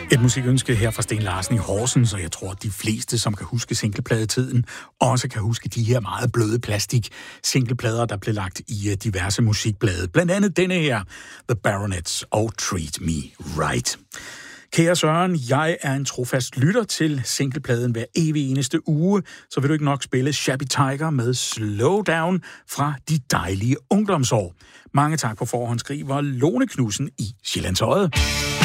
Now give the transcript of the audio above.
Et musikønske her fra Sten Larsen i Horsens, og jeg tror, at de fleste, som kan huske singlepladetiden, også kan huske de her meget bløde plastik-singleplader, der blev lagt i diverse musikblade. Blandt andet denne her, The Baronets og Treat Me Right. Kære Søren, jeg er en trofast lytter til singlepladen hver evig eneste uge, så vil du ikke nok spille Shabby Tiger med Slow Down fra de dejlige ungdomsår. Mange tak på forhånd, skriver Lone Knudsen i Sjællands Odde.